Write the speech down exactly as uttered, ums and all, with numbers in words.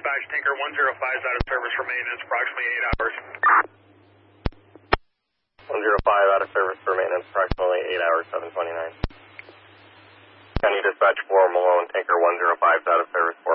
dispatch, tanker one oh five is out of service for maintenance, approximately eight hours. one oh five out of service for maintenance, approximately eight hours, seven twenty-nine. County Dispatch four, Malone, tanker one oh five is out of service